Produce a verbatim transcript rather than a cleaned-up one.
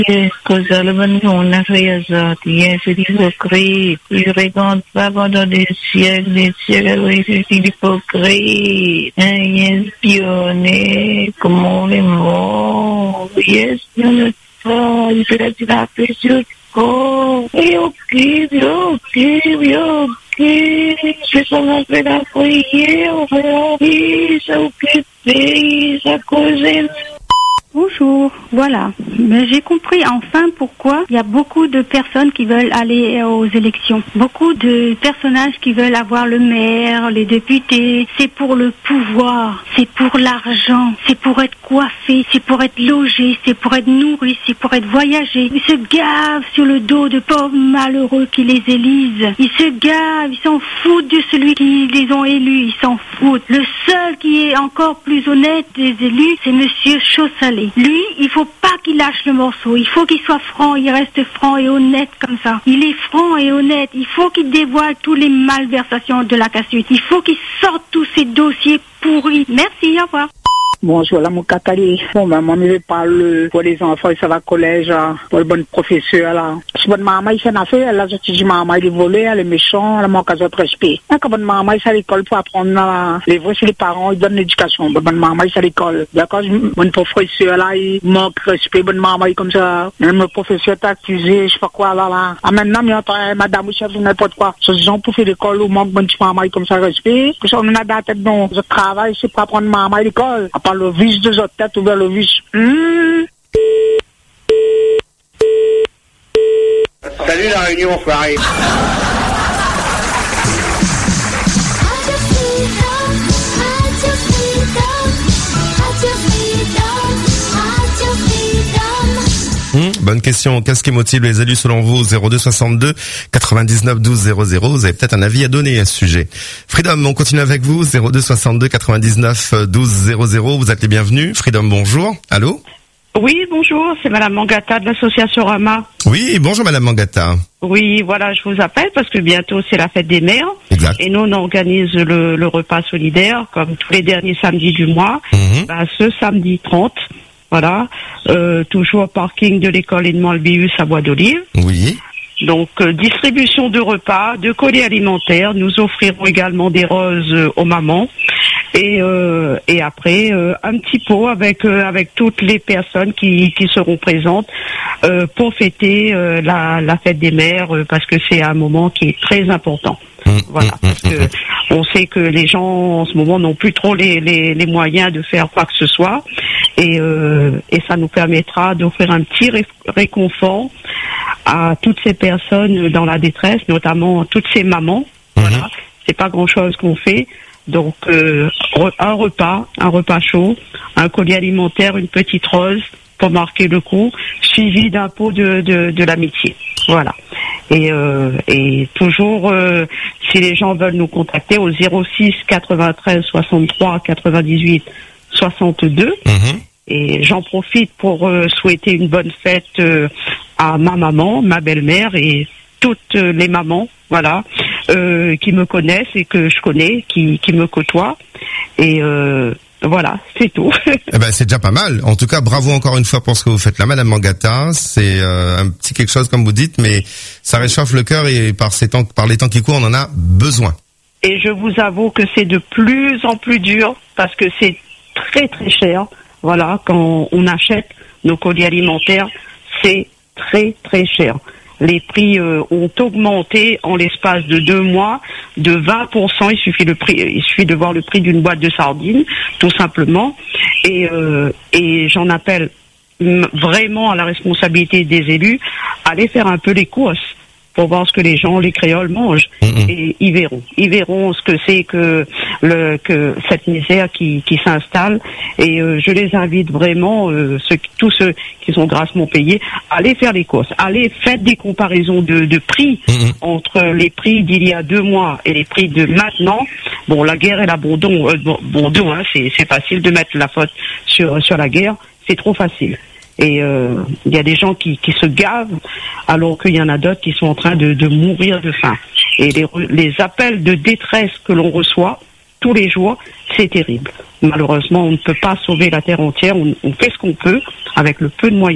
Cosa la bonne on a fait ça, c'est l'hypocrite. Il regarde pas pendant des siècles, des siècles, oui, c'est l'hypocrite. Il est espionné, comment on est mort. Il est espionné, il fait la thérapie sur le corps. Et ok, ok, ok. Je s'en a fait la prière, oui, ça occupé, ça causait. Bonjour, voilà. Mais j'ai compris enfin pourquoi il y a beaucoup de personnes qui veulent aller aux élections. Beaucoup de personnages qui veulent avoir le maire, les députés. C'est pour le pouvoir, c'est pour l'argent, c'est pour être coiffé, c'est pour être logé, c'est pour être nourri, c'est pour être voyagé. Ils se gavent sur le dos de pauvres malheureux qui les élisent. Ils se gavent, ils s'en foutent de celui qui les ont élus, ils s'en foutent. Le seul qui est encore plus honnête des élus, c'est Monsieur Chaussalé. Lui, il faut pas qu'il lâche le morceau. Il faut qu'il soit franc, il reste franc et honnête comme ça. Il est franc et honnête. Il faut qu'il dévoile tous les malversations de la cassette. Il faut qu'il sorte tous ces dossiers pourris. Merci, au revoir. Bonjour, là, mon catali. Bon, ben, moi, je parle pour les enfants, ça va au collège, pour le bon professeur, là. Si bonne maman, il fait une affaire, là, je te dis, maman, il est volé, elle est méchant, elle manque à votre respect. Quand bonne maman, il fait à l'école pour apprendre, là, les vrais, c'est les parents, ils donnent l'éducation. Bonne maman, il fait à l'école. D'accord, mon professeur, là, il manque respect, bonne maman, il comme ça. Même le professeur t'a accusé, je sais pas quoi, là, là. Ah, maintenant, il entend, madame, ou chef, n'importe quoi. Ce genre, pour faire l'école, ou manque bonne maman, il comme ça, respect. Que ça, on a dans la tête, non. Je travaille, c'est pour apprendre maman à l'école. Le vice de notre tête ou vers le vice. Mmh. Salut la réunion, Farid. Mmh, bonne question. Qu'est-ce qui motive les élus selon vous? Zéro deux soixante-deux quatre-vingt-dix-neuf douze zéro zéro. Vous avez peut-être un avis à donner à ce sujet. Freedom, on continue avec vous. Zéro deux soixante-deux quatre-vingt-dix-neuf douze zéro zéro. Vous êtes les bienvenus. Freedom, bonjour. Allô? Oui, bonjour. C'est Madame Mangata de l'association Rama. Oui, bonjour Madame Mangata. Oui, voilà, je vous appelle parce que bientôt c'est la fête des mères. Exact. Et nous, on organise le, le repas solidaire comme tous les derniers samedis du mois. Mmh. Bah, ce samedi trente. Voilà, euh, toujours au parking de l'école Edmond Albius à Bois d'Olive. Oui. Donc, euh, distribution de repas, de colis alimentaires. Nous offrirons également des roses euh, aux mamans. Et, euh, et après, euh, un petit pot avec euh, avec toutes les personnes qui, qui seront présentes euh, pour fêter euh, la, la fête des mères, euh, parce que c'est un moment qui est très important. Mmh, Voilà, mmh, parce que on sait que les gens en ce moment n'ont plus trop les, les, les moyens de faire quoi que ce soit, et, euh, et ça nous permettra d'offrir un petit ré- réconfort à toutes ces personnes dans la détresse, notamment toutes ces mamans. mmh. Voilà, c'est pas grand-chose qu'on fait. Donc euh, un repas, un repas chaud, un colis alimentaire, une petite rose pour marquer le coup, suivi d'un pot de, de, de l'amitié. Voilà. Et, euh, et toujours, euh, si les gens veulent nous contacter au zéro six quatre-vingt-treize soixante-trois quatre-vingt-dix-huit soixante-deux. Mmh. Et j'en profite pour euh, souhaiter une bonne fête euh, à ma maman, ma belle-mère et toutes les mamans, voilà, euh, qui me connaissent et que je connais, qui, qui me côtoient. Et euh, voilà, c'est tout. Eh ben, c'est déjà pas mal. En tout cas, bravo encore une fois pour ce que vous faites là, Madame Mangata. C'est euh, un petit quelque chose comme vous dites, mais ça réchauffe le cœur et par ces temps, par les temps qui courent, on en a besoin. Et je vous avoue que c'est de plus en plus dur parce que c'est très très cher. Voilà, quand on achète nos colis alimentaires, c'est très très cher. Les prix euh, ont augmenté en l'espace de deux mois de vingt pour cent. Il suffit le prix, il suffit de voir le prix d'une boîte de sardines, tout simplement. Et, euh, et j'en appelle vraiment à la responsabilité des élus, aller faire un peu les courses pour voir ce que les gens, les créoles mangent. Mmh. Et ils verront. Ils verront ce que c'est que le que cette misère qui, qui s'installe. Et euh, je les invite vraiment, euh, ceux, tous ceux qui sont grassement payés, à aller faire les courses. Allez, faites des comparaisons de, de prix mmh. entre les prix d'il y a deux mois et les prix de maintenant. Bon, la guerre et l'abandon, euh, bon, bon dos, hein, c'est, c'est facile de mettre la faute sur, sur la guerre. C'est trop facile. Et il euh, y a des gens qui, qui se gavent alors qu'il y en a d'autres qui sont en train de, de mourir de faim. Et les, les appels de détresse que l'on reçoit tous les jours, c'est terrible. Malheureusement, on ne peut pas sauver la terre entière. On, on fait ce qu'on peut avec le peu de moyens.